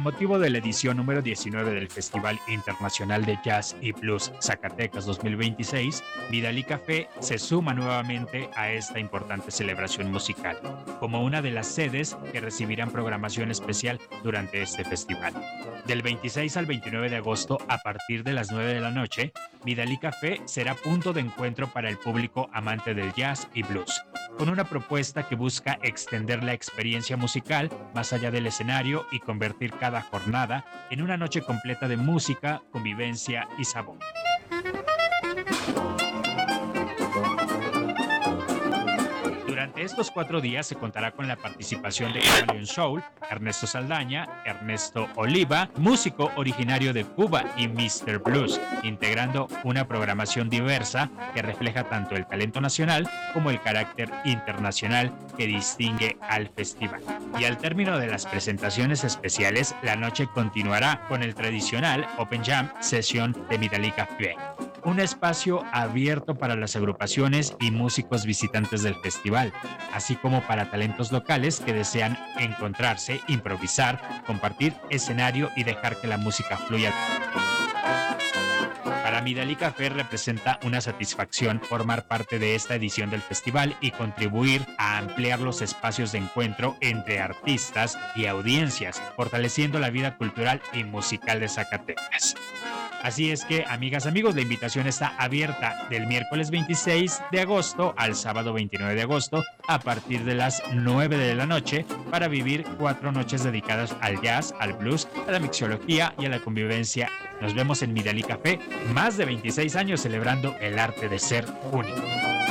con motivo de la edición número 19 del Festival Internacional de Jazz y Blues Zacatecas 2026, Vidal y Café se suma nuevamente a esta importante celebración musical, como una de las sedes que recibirán programación especial durante este festival. Del 26 al 29 de agosto, a partir de las 9 de la noche, Vidal y Café será punto de encuentro para el público amante del jazz y blues, con una propuesta que busca extender la experiencia musical más allá del escenario y convertir cada jornada en una noche completa de música, convivencia y sabor. Durante estos 4 días se contará con la participación de Camaleon Soul, Ernesto Saldaña, Ernesto Oliva, músico originario de Cuba, y Mr. Blues, integrando una programación diversa que refleja tanto el talento nacional como el carácter internacional que distingue al festival. Y al término de las presentaciones especiales, la noche continuará con el tradicional Open Jam Session de Vidal y Café, un espacio abierto para las agrupaciones y músicos visitantes del festival, así como para talentos locales que desean encontrarse, improvisar, compartir escenario y dejar que la música fluya. Para Vidal y Café representa una satisfacción formar parte de esta edición del festival y contribuir a ampliar los espacios de encuentro entre artistas y audiencias, fortaleciendo la vida cultural y musical de Zacatecas. Así es que, amigas, amigos, la invitación está abierta del miércoles 26 de agosto al sábado 29 de agosto a partir de las 9 de la noche para vivir 4 noches dedicadas al jazz, al blues, a la mixología y a la convivencia. Nos vemos en Vidal y Café, más de 26 años celebrando el arte de ser único.